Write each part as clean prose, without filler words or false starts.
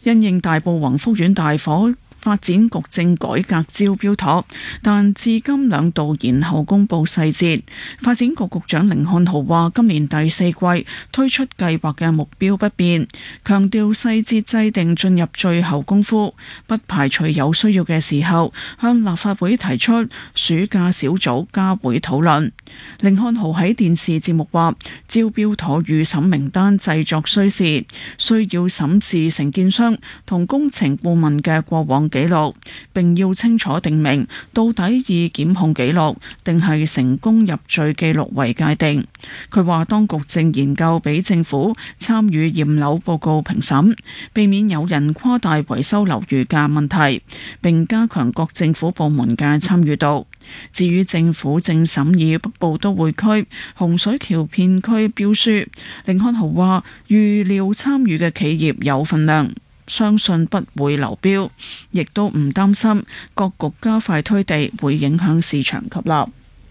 因應大埔宏福苑大火，發展局正改革招標妥，但至今2度延後公佈細節。發展局局長甯漢豪話：今年第4季推出計劃嘅目標不變，強調細節制定進入最後功夫，不排除有需要嘅時候向立法會提出暑假小組加會討論。甯漢豪喺電視節目話：招標妥預審名單製作需時，需要審視承建商同工程顧問嘅過往記錄，並要清楚定明到底以檢控記錄定係成功入罪記錄為界定。佢話當局正研究俾政府參與驗樓報告評審，避免有人誇大維修樓宇嘅問題，並加強各政府部門嘅參與度。至於政府正審議北部都會區洪水橋片區標書，甯漢豪話預料參與嘅企業有份量，相信不會流標，亦都唔擔心各局加快推地會影響市場吸納。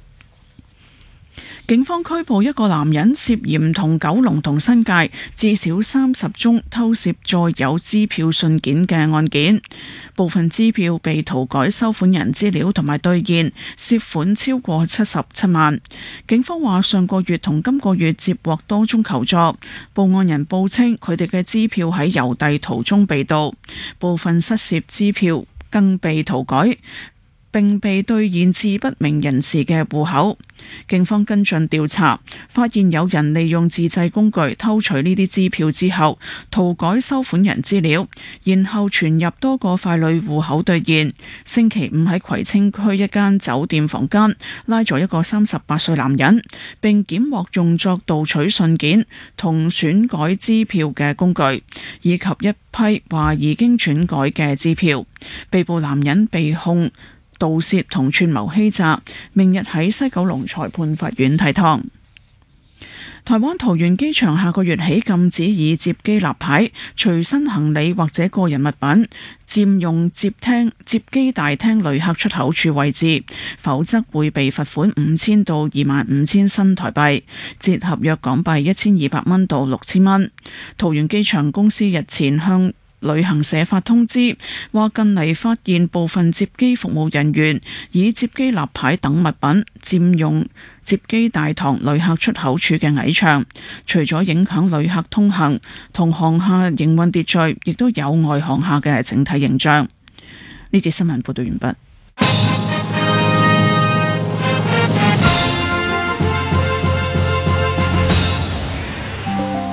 警方拘捕一個男人，涉嫌同九龍同新界至少30宗偷竊載有支票信件嘅案件，部分支票被塗改收款人資料同埋兌現，涉款超過77萬。警方話上個月同今個月接獲多宗求助，報案人報稱佢哋嘅支票喺郵遞途中被盜，部分失竊支票更被塗改，並被兌現至不明人士嘅戶口。警方跟進調查，發現有人利用自製工具偷取呢啲支票之後，塗改收款人資料，然後存入多個傀儡戶口兌現。星期五喺葵青區一間酒店房間拉咗一個38歲男人，並檢獲用作盜取信件同篡改支票嘅工具，以及一批懷疑經篡改嘅支票。被捕男人被控盜竊同串謀欺詐，明日喺西九龍裁判法院提堂。台灣桃園機場下個月起禁止以接機立牌隨身行李或者個人物品佔用接機大廳旅客出口處位置，否則會被罰款5000到25000新台幣，折合約港幣1200蚊到6000蚊。桃園機場公司日前向旅行社發通知，話近嚟發現部分接機服務人員以接機立牌等物品佔用接機大堂旅客出口處嘅矮牆，除咗影響旅客通行同航廈營運秩序，亦都有礙航廈嘅整體形象。呢節新聞報道完畢。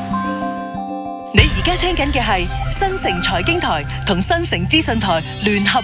你而家聽緊嘅係新城財經台同新城資訊台聯合